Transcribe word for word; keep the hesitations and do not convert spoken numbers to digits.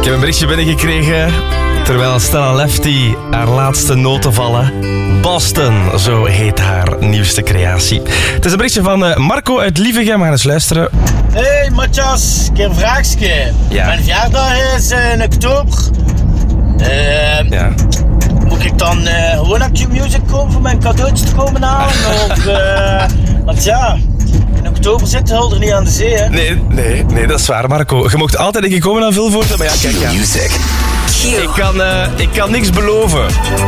heb een berichtje binnengekregen terwijl Stella Lefty haar laatste noten vallen. Boston, zo heet haar nieuwste creatie. Het is een berichtje van uh, Marco uit Lievegem. We gaan eens luisteren. Hey Matthias, ik heb een vraagje. Ja. Mijn verjaardag is uh, in oktober. Uh, Ja. Moet ik dan uh, gewoon naar Q-Music komen voor mijn cadeautje te komen halen? Of, uh, want ja, in oktober zit de hulder niet aan de zee, hè? Nee, nee, nee, dat is waar, Marco. Je mocht altijd een keer komen aan Vilvoorde, maar ja, kijk, ja. Music. Ik kan, uh, ik kan niks beloven.